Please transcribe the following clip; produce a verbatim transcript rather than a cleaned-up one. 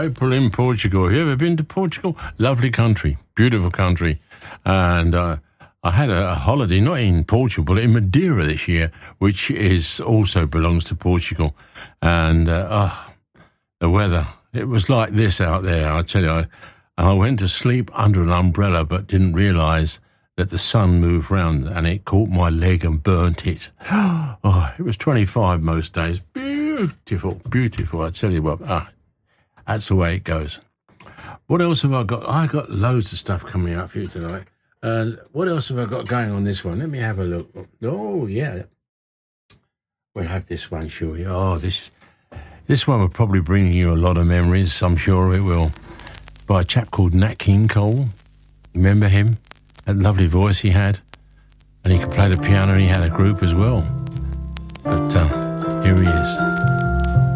April in Portugal. Have you ever been to Portugal? Lovely country, beautiful country. And uh, I had a, a holiday, not in Portugal, but in Madeira this year, which is also belongs to Portugal. And uh, oh, the weather, it was like this out there, I tell you. I, I went to sleep under an umbrella, but didn't realise that the sun moved round and it caught my leg and burnt it. Oh, it was twenty-five most days. Beautiful, beautiful. I tell you what, ah, that's the way it goes. What else have I got? I got loads of stuff coming up for you tonight. Uh, what else have I got going on this one? Let me have a look. Oh, yeah. We'll have this one, shall we? Oh, this, this one will probably bring you a lot of memories. I'm sure it will. By a chap called Nat King Cole. Remember him? That lovely voice he had. And he could play the piano and he had a group as well. But uh, here he is.